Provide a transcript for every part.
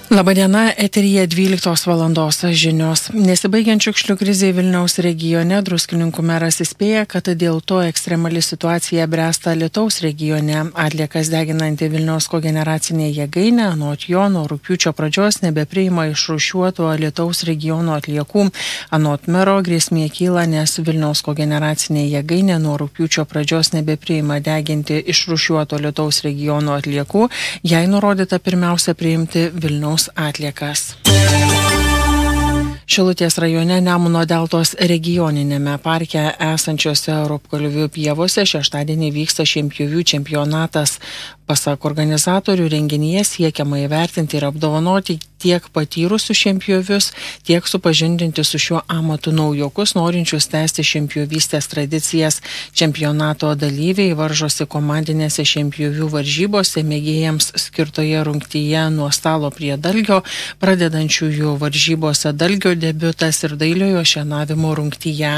Labadiena, eteryje 12 valandos žinios. Nesibaigiant šiukšlių krizė Vilniaus regione, Druskininkų meras įspėja, kad dėl to ekstremali situacija bręsta Alytaus regione. Atliekas deginanti Vilniaus kogeneracinė jėgainė, anot jo, nuo rugpjūčio pradžios nebepriima išrūšiuotų Alytaus regiono atliekų. Anot mero, grėsmė kyla, nes Vilniaus kogeneracinė jėgainė nuo rugpjūčio pradžios nebepriima deginti išrūšiuotų Alytaus regiono atliekų, jai nurodyta pirmiausia priimti Vilniaus atliekas. Šilutės rajone Nemuno deltos regioninėme parke esančiose Ropkalvių pievose šeštadienį vyksta šienpjovių čempionatas. Pasak organizatorių, renginyje siekiama įvertinti ir apdovanoti tiek patyrusius šienpjovius, tiek supažindinti su šiuo amatu naujokus, norinčius tęsti šienpjovystės tradicijas. Čempionato dalyviai varžosi komandinėse šienpjovių varžybose, mėgėjams skirtoje rungtyje nuo stalo prie dalgio, pradedančiųjų varžybose dalgio debiutas ir dailiojo šienavimo rungtyje.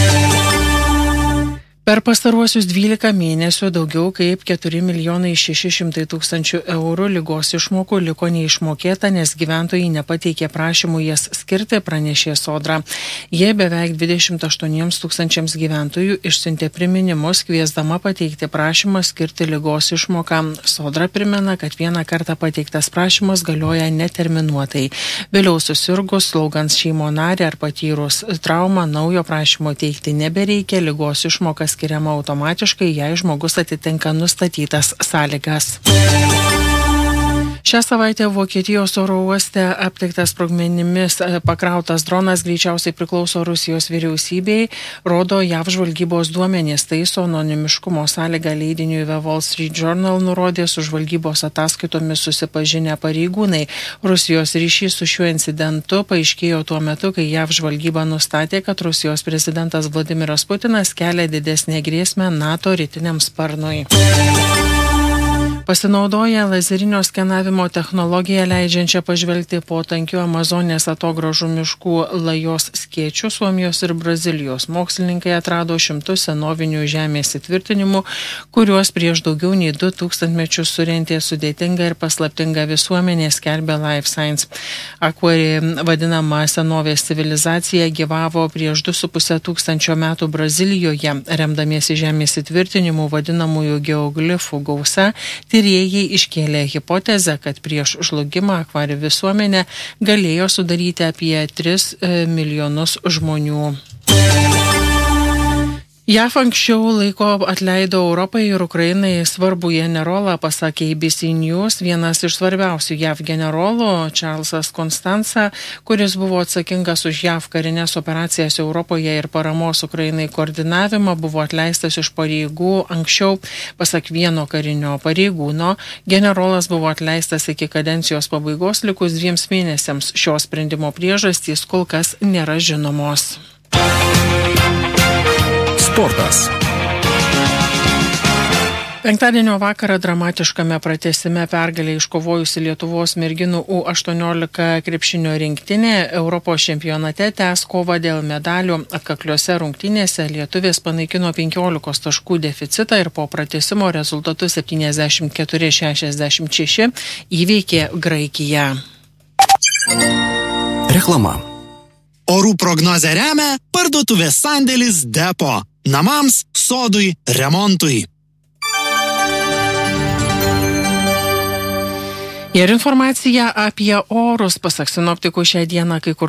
Per pastaruosius 12 mėnesių daugiau kaip 4 600 000 eurų ligos išmokų liko neišmokėta, nes gyventojai nepateikė prašymų jas skirti, pranešė Sodra. Jie beveik 28 000 gyventojų išsiuntė priminimus, kviesdama pateikti prašymą skirti ligos išmoką. Sodra primena, kad vieną kartą pateiktas prašymas galioja neterminuotai. Vėliau susirgus, slaugant šeimo narį ar patyrus traumą, naujo prašymo teikti nebereikia, ligos išmokas skiriama automatiškai, jei žmogus atitinka nustatytas sąlygas. Šią savaitę Vokietijos oro uoste aptiktas sprogmenimis pakrautas dronas greičiausiai priklauso Rusijos vyriausybei, rodo JAV žvalgybos duomenys. Tai su anonimiškumo sąlyga leidiniui The Wall Street Journal nurodė su žvalgybos ataskaitomis susipažinę pareigūnai. Rusijos ryšys su šiuo incidentu paaiškėjo tuo metu, kai JAV žvalgyba nustatė, kad Rusijos prezidentas Vladimiras Putinas kelia didesnę grėsmę NATO rytiniam sparnui. Pasinaudoję lazerinio skenavimo technologiją leidžiančią pažvelgti po tankių Amazonės atogražų miškų lajos skėčių, Suomijos ir Brazilijos mokslininkai atrado šimtus senovinių žemės įtvirtinimų, kuriuos prieš daugiau nei 2000 mečius surentė sudėtinga ir paslaptinga visuomenė, skelbia Life Science. Akwari vadinama senovės civilizacija gyvavo prieš 2500 metų Brazilijoje, remdamiesi žemės įtvirtinimų vadinamųjų geoglifų gausa. Tyrėjai iškėlė hipotezę, kad prieš žlugimą Akvari visuomenė galėjo sudaryti apie 3 milijonus žmonių. JAV anksčiau laiko atleido Europai ir Ukrainai svarbų generolą, pasakė ABC News. Vienas iš svarbiausių JAV generolų, Charlesas Constanza, kuris buvo atsakingas už JAV karinės operacijas Europoje ir paramos Ukrainai koordinavimą, buvo atleistas iš pareigų anksčiau. Pasak vieno karinio pareigūno, generolas buvo atleistas iki kadencijos pabaigos likus 2 mėnesiams. Šio sprendimo priežastys kol kas nėra žinomos. Sportas. Penktadienio vakarą dramatiškame pratęsime pergalę iškovojusi Lietuvos merginų U18 krepšinio rinktinė Europos čempionate tęs kovą dėl medalių. Atkakliuose rungtynėse lietuvės panaikino 15 taškų deficitą ir po pratęsimo rezultatu 74-66 įveikė Graikiją. Reklama. Orų prognozę remia parduotuvės sandėlis Depo. Namams, sodui, remontui. Ir informacija apie orus. Pasak sinoptikų, šią dieną kai kur